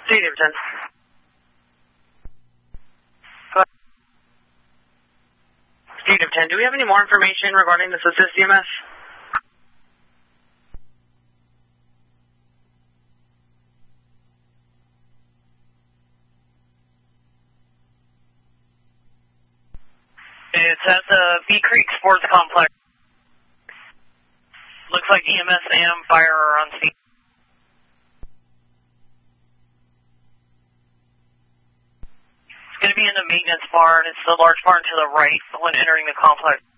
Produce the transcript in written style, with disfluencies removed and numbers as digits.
Stadium 10. Stadium 10, do we have any more information regarding this assist EMS? It's at the Bee Creek Sports Complex. Looks like EMS and fire are on scene. It's going to be in the maintenance barn. It's the large barn to the right when entering the complex.